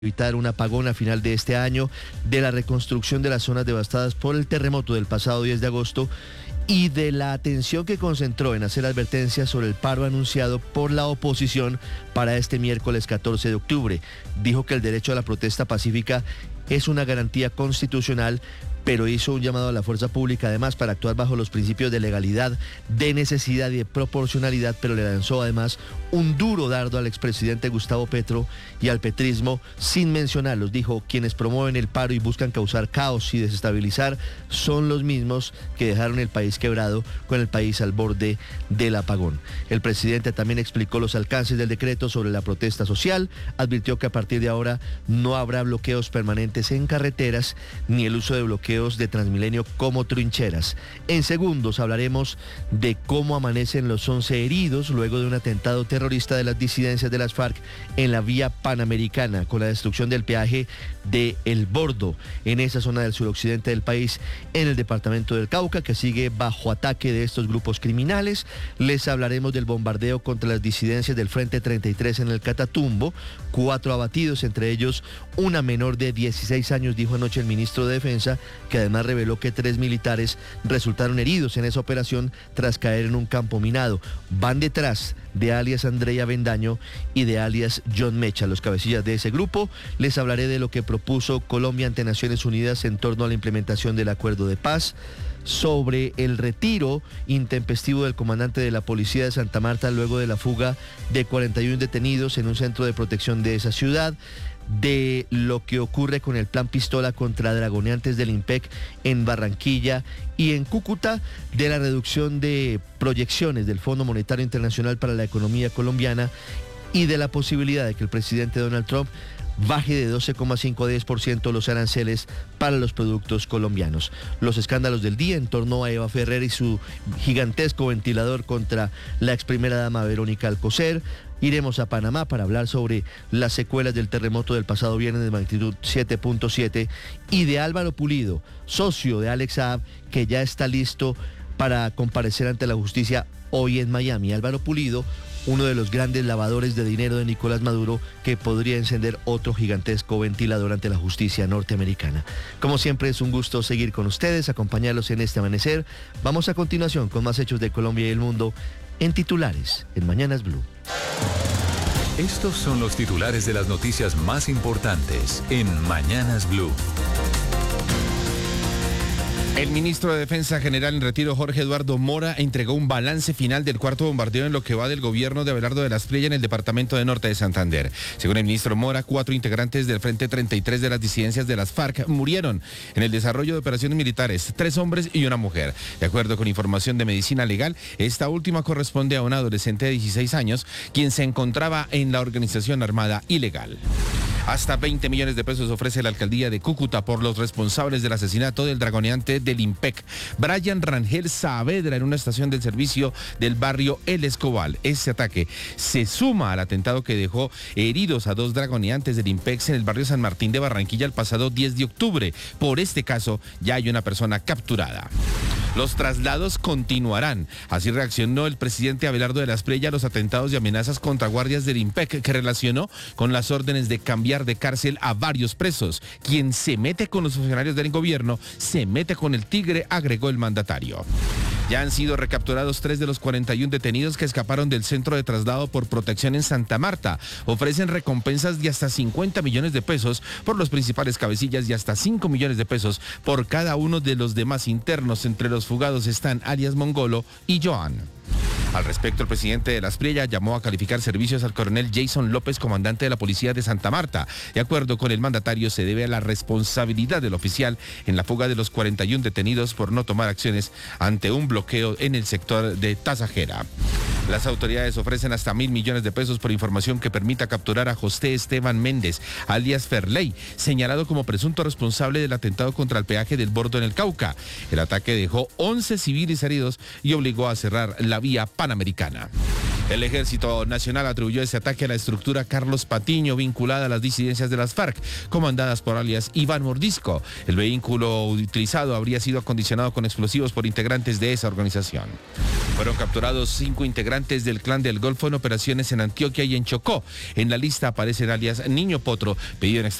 evitar un apagón a final de este año, de la reconstrucción de las zonas devastadas por el terremoto del pasado 10 de agosto y de la atención que concentró en hacer advertencias sobre el paro anunciado por la oposición para este miércoles 14 de octubre. Dijo que el derecho a la protesta pacífica es una garantía constitucional, pero hizo un llamado a la fuerza pública además para actuar bajo los principios de legalidad, de necesidad y de proporcionalidad, pero le lanzó además un duro dardo al expresidente Gustavo Petro y al petrismo sin mencionarlos. Dijo, quienes promueven el paro y buscan causar caos y desestabilizar son los mismos que dejaron el país quebrado, con el país al borde del apagón. El presidente también explicó los alcances del decreto sobre la protesta social, advirtió que a partir de ahora no habrá bloqueos permanentes en carreteras ni el uso de bloqueos de Transmilenio como trincheras. En segundos hablaremos de cómo amanecen los 11 heridos luego de un atentado terrorista de las disidencias de las FARC en la vía Panamericana, con la destrucción del peaje de El Bordo, en esa zona del suroccidente del país, en el departamento del Cauca, que sigue bajo ataque de estos grupos criminales. Les hablaremos del bombardeo contra las disidencias del Frente 33 en el Catatumbo, 4 abatidos, entre ellos una menor de 16 años, dijo anoche el ministro de Defensa, que además reveló que 3 militares resultaron heridos en esa operación tras caer en un campo minado. Van detrás de alias Andrea Bendaño y de alias John Mecha, los cabecillas de ese grupo. Les hablaré de lo que propuso Colombia ante Naciones Unidas en torno a la implementación del acuerdo de paz, sobre el retiro intempestivo del comandante de la policía de Santa Marta luego de la fuga de 41 detenidos en un centro de protección de esa ciudad, de lo que ocurre con el plan pistola contra dragoneantes del IMPEC en Barranquilla y en Cúcuta, de la reducción de proyecciones del Fondo Monetario Internacional para la economía colombiana y de la posibilidad de que el presidente Donald Trump baje de 12,5 a 10% los aranceles para los productos colombianos. Los escándalos del día en torno a Eva Ferrer y su gigantesco ventilador contra la ex primera dama Verónica Alcocer. Iremos a Panamá para hablar sobre las secuelas del terremoto del pasado viernes de magnitud 7.7 y de Álvaro Pulido, socio de Alex Saab, que ya está listo para comparecer ante la justicia hoy en Miami. Álvaro Pulido, uno de los grandes lavadores de dinero de Nicolás Maduro, que podría encender otro gigantesco ventilador ante la justicia norteamericana. Como siempre, es un gusto seguir con ustedes, acompañarlos en este amanecer. Vamos a continuación con más hechos de Colombia y el mundo en titulares en Mañanas Blue. Estos son los titulares de las noticias más importantes en Mañanas Blue. El ministro de Defensa General en retiro, Jorge Eduardo Mora, entregó un balance final del cuarto bombardeo en lo que va del gobierno de Abelardo de la Espriella en el departamento de Norte de Santander. Según el ministro Mora, 4 integrantes del Frente 33 de las disidencias de las FARC murieron en el desarrollo de operaciones militares, 3 hombres y una mujer. De acuerdo con información de Medicina Legal, esta última corresponde a un adolescente de 16 años, quien se encontraba en la organización armada ilegal. Hasta 20 millones de pesos ofrece la alcaldía de Cúcuta por los responsables del asesinato del dragoneante del IMPEC, Brian Rangel Saavedra, en una estación del servicio del barrio El Escobal. Este ataque se suma al atentado que dejó heridos a 2 dragoneantes del IMPEC en el barrio San Martín de Barranquilla el pasado 10 de octubre. Por este caso ya hay una persona capturada. Los traslados continuarán. Así reaccionó el presidente Abelardo de la Espriella a los atentados y amenazas contra guardias del IMPEC, que relacionó con las órdenes de cambiar de cárcel a varios presos. Quien se mete con los funcionarios del gobierno se mete con el tigre, agregó el mandatario. Ya han sido recapturados 3 de los 41 detenidos que escaparon del centro de traslado por protección en Santa Marta. Ofrecen recompensas de hasta 50 millones de pesos por los principales cabecillas y hasta 5 millones de pesos por cada uno de los demás internos. Entre los fugados están alias Mongolo y Joan. Al respecto, el presidente de la Espriella llamó a calificar servicios al coronel Jason López, comandante de la policía de Santa Marta. De acuerdo con el mandatario, se debe a la responsabilidad del oficial en la fuga de los 41 detenidos por no tomar acciones ante un bloqueo en el sector de Tasajera. Las autoridades ofrecen hasta 1.000 millones de pesos por información que permita capturar a José Esteban Méndez, alias Ferley, señalado como presunto responsable del atentado contra el peaje del Bordo en el Cauca. El ataque dejó 11 civiles heridos y obligó a cerrar la vía Panamericana. El Ejército Nacional atribuyó ese ataque a la estructura Carlos Patiño, vinculada a las disidencias de las FARC, comandadas por alias Iván Mordisco. El vehículo utilizado habría sido acondicionado con explosivos por integrantes de esa organización. Fueron capturados 5 integrantes del Clan del Golfo en operaciones en Antioquia y en Chocó. En la lista aparecen alias Niño Potro, pedido en